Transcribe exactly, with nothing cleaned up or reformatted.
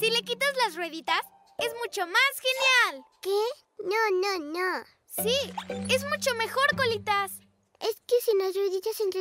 Si le quitas las rueditas, es mucho más genial. ¿Qué? No, no, no. Sí, es mucho mejor, Colitas. Es que sin las rueditas entre